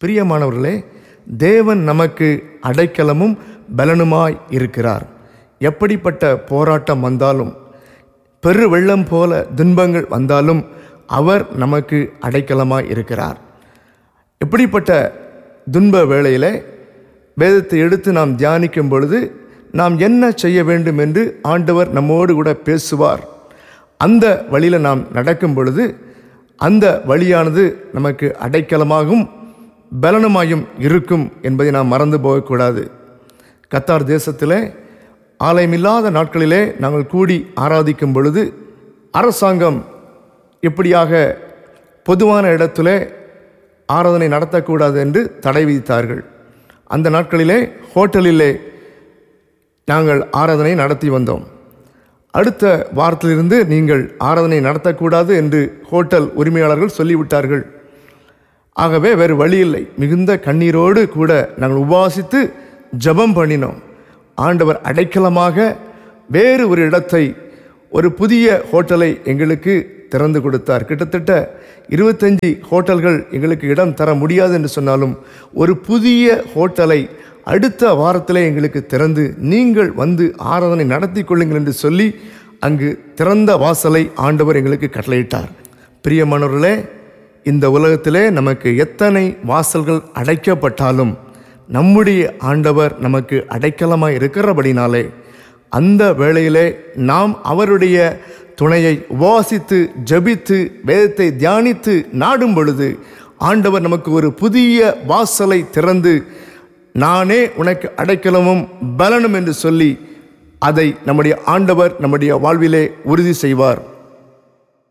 பிரியமானவர்களே, தேவன் நமக்கு அடைக்கலமும் பலனுமாய் இருக்கிறார். எப்படிப்பட்ட போராட்டம் வந்தாலும், பெரு வெள்ளம் போல துன்பங்கள் வந்தாலும் அவர் நமக்கு அடைக்கலமாய் இருக்கிறார். எப்படிப்பட்ட துன்ப வேளையில் வேதத்தை எடுத்து நாம் தியானிக்கும் பொழுது நாம் என்ன செய்ய வேண்டும் என்று ஆண்டவர் நம்மோடு கூட பேசுவார். அந்த வழியில் நாம் நடக்கும் பொழுது அந்த வழியானது நமக்கு அடைக்கலமாகவும் பலனுமாயும் இருக்கும் என்பதை நாம் மறந்து போகக்கூடாது. கத்தார் தேசத்திலே ஆலயமில்லாத நாட்களிலே நாங்கள் கூடி ஆராதிக்கும் பொழுது அரசாங்கம் எப்படியாக பொதுவான இடத்திலே ஆராதனை நடத்தக்கூடாது என்று தடை விதித்தார்கள். அந்த நாட்களிலே ஹோட்டலிலே நாங்கள் ஆராதனை நடத்தி வந்தோம். அடுத்த வாரத்திலிருந்து நீங்கள் ஆராதனை நடத்தக்கூடாது என்று ஹோட்டல் உரிமையாளர்கள் சொல்லிவிட்டார்கள். ஆகவே வேறு வழி இல்லை. மிகுந்த கண்ணீரோடு கூட நாங்கள் உபவாசித்து ஜெபம் பண்ணினோம். ஆண்டவர் அடைக்கலமாக வேறு ஒரு இடத்தை, ஒரு புதிய ஹோட்டலை எங்களுக்கு திறந்து கொடுத்தார். கிட்டத்தட்ட 25 ஹோட்டல்கள் எங்களுக்கு இடம் தர முடியாது என்று சொன்னாலும் ஒரு புதிய ஹோட்டலை அடுத்த வாரத்திலே எங்களுக்கு திறந்து நீங்கள் வந்து ஆராதனை நடத்தி கொள்ளுங்கள் என்று சொல்லி அங்கு திறந்த வாசலை ஆண்டவர் எங்களுக்கு கட்டளையிட்டார். பிரியமானவர்களே, இந்த உலகத்திலே நமக்கு எத்தனை வாசல்கள் அடைக்கப்பட்டாலும் நம்முடைய ஆண்டவர் நமக்கு அடைக்கலமாய் இருக்கிறபடினாலே அந்த வேளையிலே நாம் அவருடைய துணையை உபவாசித்து ஜெபித்து வேதத்தை தியானித்து நாடும் பொழுது ஆண்டவர் நமக்கு ஒரு புதிய வாசலை திறந்து நானே உனக்கு அடைக்கலமும் பலனும் என்று சொல்லி அதை நம்முடைய ஆண்டவர் நம்முடைய வாழ்விலே உறுதி செய்வார்.